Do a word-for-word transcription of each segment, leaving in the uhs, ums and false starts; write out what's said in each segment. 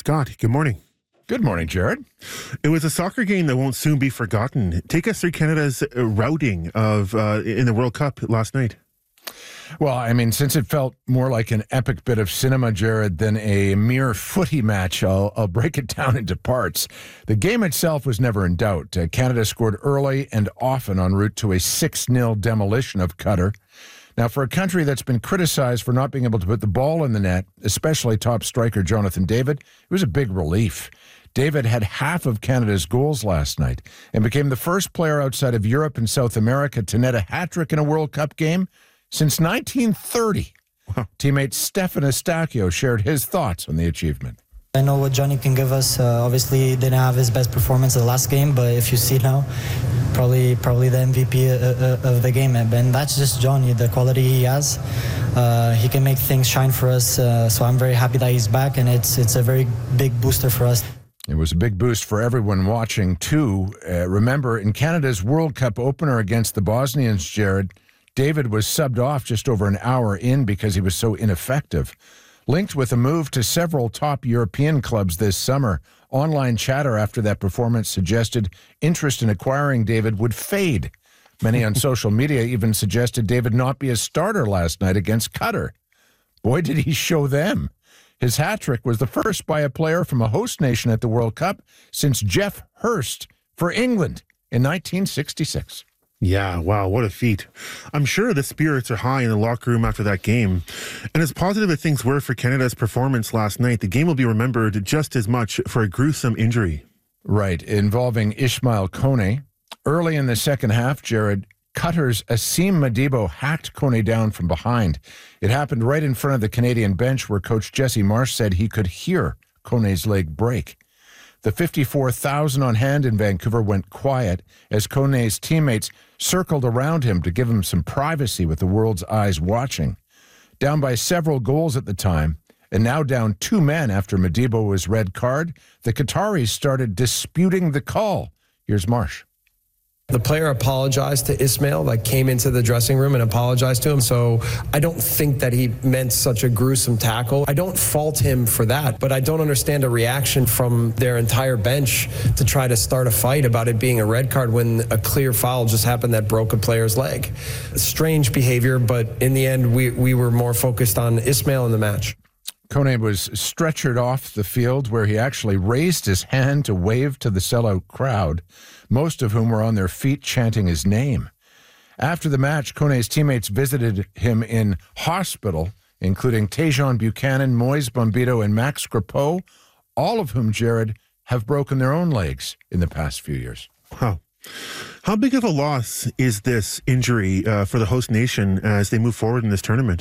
Scott, good morning. Good morning, Jared. It was a soccer game that won't soon be forgotten. Take us through Canada's routing of uh, in the World Cup last night. Well, I mean, since it felt more like an epic bit of cinema, Jared, than a mere footy match, I'll, I'll break it down into parts. The game itself was never in doubt. Uh, Canada scored early and often en route to a six nil demolition of Qatar. Now, for a country that's been criticized for not being able to put the ball in the net, especially top striker Jonathan David, it was a big relief. David had half of Canada's goals last night and became the first player outside of Europe and South America to net a hat-trick in a World Cup game since nineteen thirty. Wow. Teammate Stefan Eustáquio shared his thoughts on the achievement. I know what Johnny can give us. Uh, obviously, he didn't have his best performance in the last game, but if you see now, probably probably the M V P of, of the game. And that's just Johnny, the quality he has. Uh, he can make things shine for us. Uh, so I'm very happy that he's back, and it's it's a very big booster for us. It was a big boost for everyone watching, too. Uh, remember, in Canada's World Cup opener against the Bosnians, Jared, David was subbed off just over an hour in because he was so ineffective. Linked with a move to several top European clubs this summer, online chatter after that performance suggested interest in acquiring David would fade. Many on social media even suggested David not be a starter last night against Qatar. Boy, did he show them. His hat-trick was the first by a player from a host nation at the World Cup since Geoff Hurst for England in nineteen sixty-six. Yeah, wow, what a feat. I'm sure the spirits are high in the locker room after that game. And as positive as things were for Canada's performance last night, the game will be remembered just as much for a gruesome injury. Right, involving Ismail Kone. Early in the second half, Jared, Qatar's Asim Madibo hacked Kone down from behind. It happened right in front of the Canadian bench where Coach Jesse Marsh said he could hear Kone's leg break. The fifty-four thousand on hand in Vancouver went quiet as Kone's teammates circled around him to give him some privacy with the world's eyes watching. Down by several goals at the time, and now down two men after Madibo's red card, the Qataris started disputing the call. Here's Marsh. The player apologized to Ismail, like came into the dressing room and apologized to him. So I don't think that he meant such a gruesome tackle. I don't fault him for that, but I don't understand a reaction from their entire bench to try to start a fight about it being a red card when a clear foul just happened that broke a player's leg. Strange behavior, but in the end, we, we were more focused on Ismail in the match. Kone was stretchered off the field where he actually raised his hand to wave to the sellout crowd, most of whom were on their feet chanting his name. After the match, Kone's teammates visited him in hospital, including Tajon Buchanan, Moise Bombito, and Max Crepeau, all of whom, Jared, have broken their own legs in the past few years. Wow. How big of a loss is this injury uh, for the host nation as they move forward in this tournament?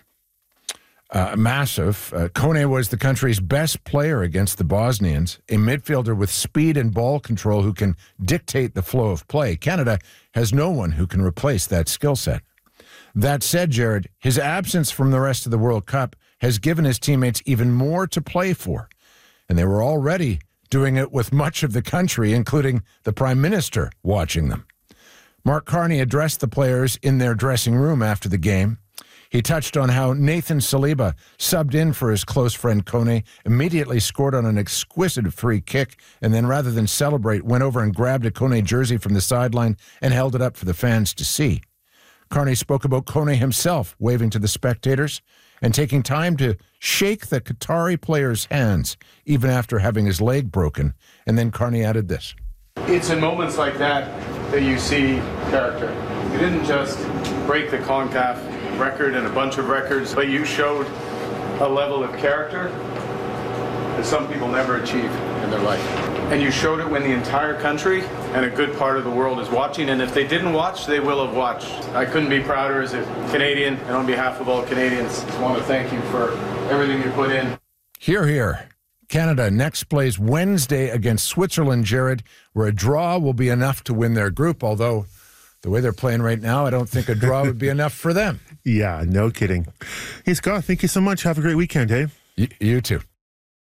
Uh, massive. Uh, Kone was the country's best player against the Bosnians, a midfielder with speed and ball control who can dictate the flow of play. Canada has no one who can replace that skill set. That said, Jared, his absence from the rest of the World Cup has given his teammates even more to play for, and they were already doing it with much of the country, including the Prime Minister, watching them. Mark Carney addressed the players in their dressing room after the game. He touched on how Nathan Saliba, subbed in for his close friend Kone, immediately scored on an exquisite free kick and then rather than celebrate, went over and grabbed a Kone jersey from the sideline and held it up for the fans to see. Carney spoke about Kone himself, waving to the spectators and taking time to shake the Qatari player's hands, even after having his leg broken. And then Carney added this. It's in moments like that that you see character. You didn't just break the CONCACAF record and a bunch of records, but you showed a level of character that some people never achieve in their life. And you showed it when the entire country and a good part of the world is watching, and if they didn't watch, they will have watched. I couldn't be prouder as a Canadian, and on behalf of all Canadians, I want to thank you for everything you put in. Hear, hear. Canada next plays Wednesday against Switzerland, Jared, where a draw will be enough to win their group, although the way they're playing right now, I don't think a draw would be enough for them. Yeah, no kidding. Hey, Scott, thank you so much. Have a great weekend, hey? Y- you too.